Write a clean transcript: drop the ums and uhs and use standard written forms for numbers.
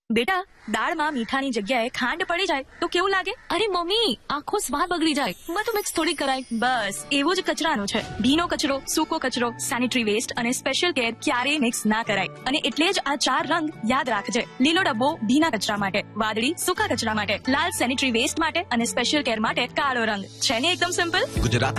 બેટા, દાળમાં મીઠાની જગ્યાએ ખાંડ પડી જાય તો કેવું લાગે? અરે મમ્મી, આખો સ્વાદ બગડી જાય. બધું મિક્સ થોડી કરાય. બસ એવું જ કચરાનું છે. ભીનો કચરો, સૂકો કચરો, સેનિટરી વેસ્ટ અને સ્પેશિયલ કેર ક્યારેય મિક્સ ના કરાય. અને એટલે જ આ 4 રંગ યાદ રાખજે. લીલો ડબ્બો ભીના કચરા માટે, વાદળી સૂકા કચરા માટે, લાલ સેનિટરી વેસ્ટ માટે અને સ્પેશિયલ કેર માટે કાળો રંગ. છે ને એકદમ સિમ્પલ? ગુજરાત